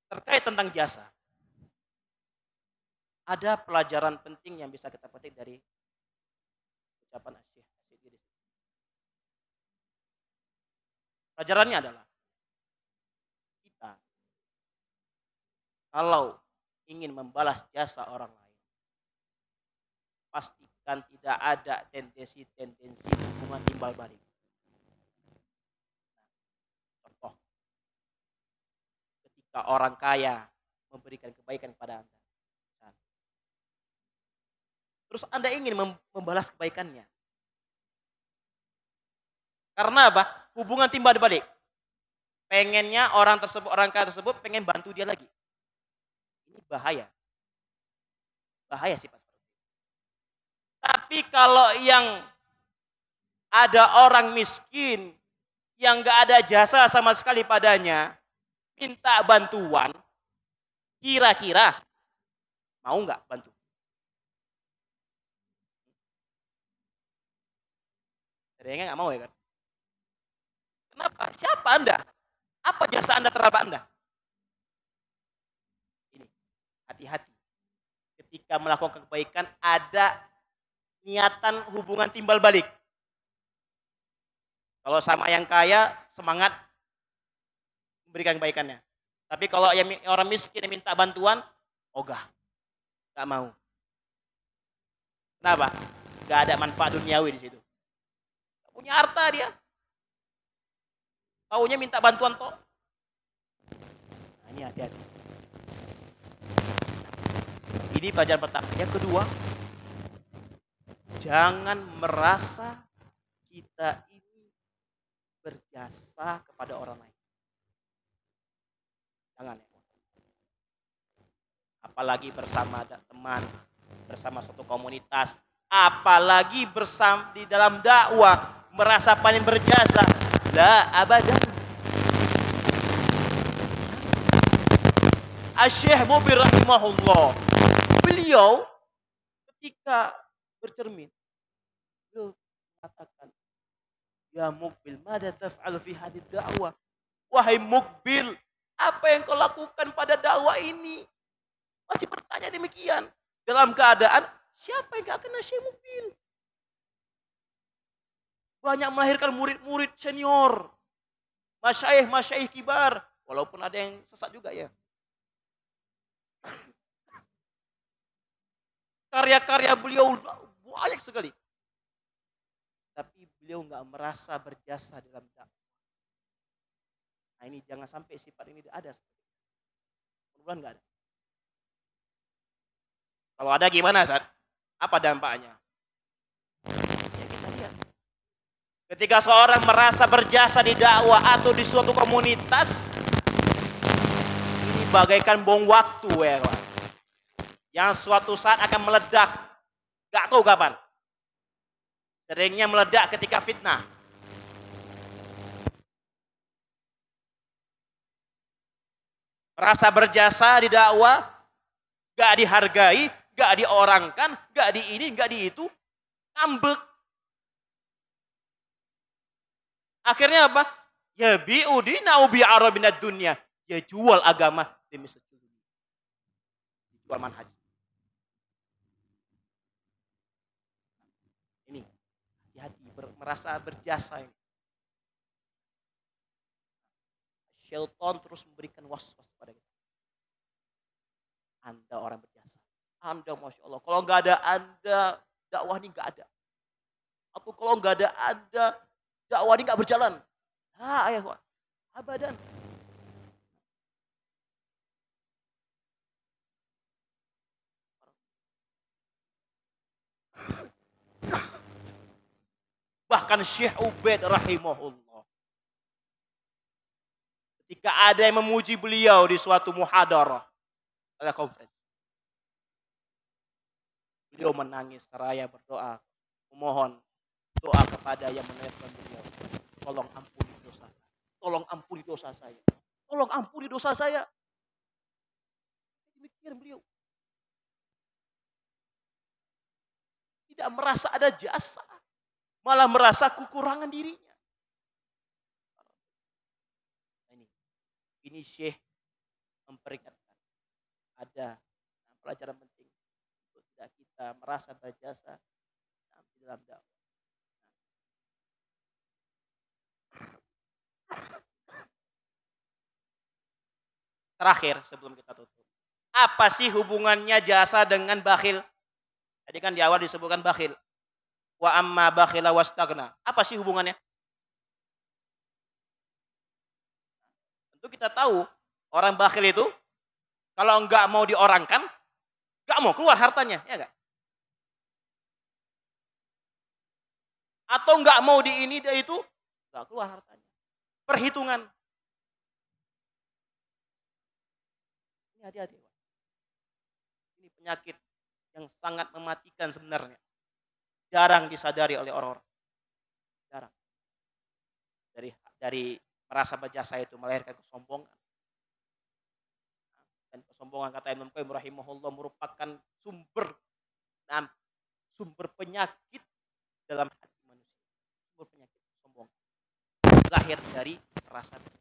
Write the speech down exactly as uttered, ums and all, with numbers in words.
terkait tentang jasa. Ada pelajaran penting yang bisa kita petik dari ucapan Syekh Asyidiri. Pelajarannya adalah kita kalau ingin membalas jasa orang lain, pastikan tidak ada tendensi-tendensi hubungan timbal balik. Contoh, ketika orang kaya memberikan kebaikan kepada Anda, terus Anda ingin membalas kebaikannya. Karena apa? Hubungan timbal balik. Pengennya orang tersebut, orang kaya tersebut pengen bantu dia lagi. Ini bahaya. Bahaya sih Pak. Tapi kalau yang ada orang miskin yang gak ada jasa sama sekali padanya, minta bantuan, kira-kira mau nggak bantu? Kayaknya nggak mau ya kan? Kenapa? Siapa Anda? Apa jasa Anda terhadap Anda? Ini, hati-hati. Ketika melakukan kebaikan ada niatan hubungan timbal balik. Kalau sama yang kaya, semangat memberikan kebaikannya. Tapi kalau yang orang miskin yang minta bantuan, ogah, nggak mau. Kenapa? Nggak ada manfaat duniawi di situ. Gak punya harta dia. Taunya minta bantuan toh. Nah, ini hati-hati. Ini pelajaran pertama. Yang kedua, jangan merasa kita ini berjasa kepada orang lain. Jangan ya. Apalagi bersama teman, bersama suatu komunitas, apalagi bersama di dalam dakwah, merasa paling berjasa. La abadan. Asy-Syaikh Mukbil rahimahullah, beliau ketika bercermin, beliau mengatakan, ya Mukbil, mada taf'al fi hadid da'wah? Wahai Mukbil, apa yang kau lakukan pada dakwah ini? Masih bertanya demikian. Dalam keadaan, siapa yang gak kenal Syekh Mukbil? Banyak melahirkan murid-murid senior, masyaikh-masyaikh kibar, walaupun ada yang sesat juga ya. Karya-karya beliau banyak sekali. Tapi beliau nggak merasa berjasa dalam dakwah. Nah ini jangan sampai sifat ini ada. Mudah-mudahan nggak ada. Kalau ada gimana, Ustaz? Apa dampaknya? Ya kita lihat. Ketika seorang merasa berjasa di dakwah atau di suatu komunitas, ini bagaikan bom waktu ya kawan. Yang suatu saat akan meledak. Gak tahu kapan. Seringnya meledak ketika fitnah. Merasa berjasa di dakwah, gak dihargai, gak diorangkan, gak di ini, gak di itu, ngambek. Akhirnya apa? Ya bi'udina ubi'ara minad dunya. Ya jual agama demi sejuta dunia. Jual manhaj. Ini hati-hati ber, merasa berjasa ini. Syaitan terus memberikan was-was pada kita. Anda orang berjasa. Anda Masya Allah. Kalau nggak ada Anda, dakwah ini nggak ada. Atau kalau nggak ada Anda, dakwah ini nggak berjalan. Ah, ayah kawan. Abadan. Bahkan Syekh Ubaid rahimahullah, ketika ada yang memuji beliau di suatu muhadarah, ada konferensi, beliau menangis seraya berdoa, memohon doa kepada yang menetapkan beliau. Tolong ampuni dosa saya. Tolong ampuni dosa saya. Tolong ampuni dosa saya. Demikian beliau. Tidak merasa ada jasa. Malah merasa kekurangan dirinya. Ini, ini Syekh memperingatkan. Ada nah, pelajaran penting untuk tidak kita merasa berjasa nah, di dalam dakwah. Terakhir sebelum kita tutup. Apa sih hubungannya jasa dengan bakhil? Tadi kan di awal disebutkan bakhil. Wa amma bakhila wastagna. Apa sih hubungannya? Tentu kita tahu orang bakhil itu kalau enggak mau diorangkan, enggak mau keluar hartanya, ya enggak? Atau enggak mau di ini dia itu, enggak keluar hartanya. Perhitungan. Ini hati-hati. Ini penyakit yang sangat mematikan sebenarnya. Jarang disadari oleh orang-orang. Jarang. Dari dari merasa berjasa itu melahirkan kesombongan. Dan kesombongan kata Imam Qayyim rahimahullah merupakan sumber nah, sumber penyakit dalam hati manusia. Sumber penyakit kesombongan. Lahir dari rasa